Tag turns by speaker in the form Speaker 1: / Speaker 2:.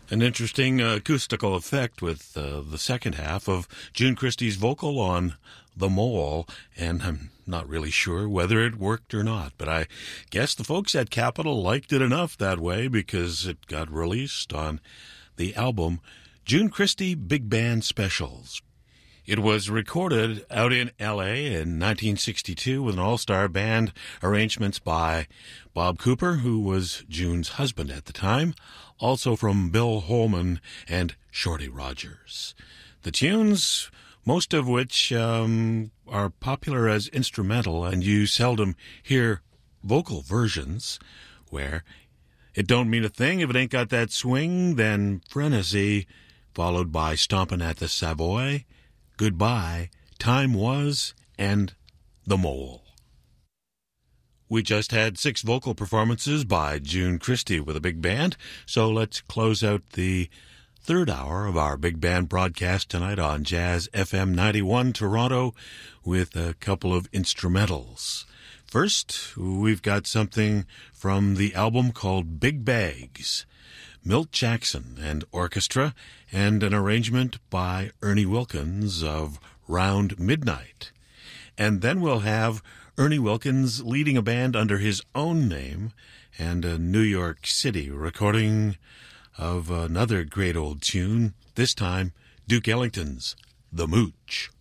Speaker 1: An interesting acoustical effect with the second half of June Christy's vocal on The Mole, and I'm not really sure whether it worked or not, but I guess the folks at Capitol liked it enough that way because it got released on the album June Christy Big Band Specials. It was recorded out in L.A. in 1962 with an all-star band, arrangements by Bob Cooper, who was June's husband at the time, also from Bill Holman and Shorty Rogers. The tunes, most of which are popular as instrumental, and you seldom hear vocal versions, where it don't mean a thing if it ain't got that swing, then Frenzy, followed by Stompin' at the Savoy, Goodbye, Time Was, and The Mole. We just had 6 vocal performances by June Christy with a big band, so let's close out the third hour of our big band broadcast tonight on Jazz FM 91 Toronto with a couple of instrumentals. First, we've got something from the album called Big Bags, Milt Jackson and Orchestra, and an arrangement by Ernie Wilkins of Round Midnight. And then we'll have Ernie Wilkins leading a band under his own name and a New York City recording of another great old tune, this time Duke Ellington's The Mooch.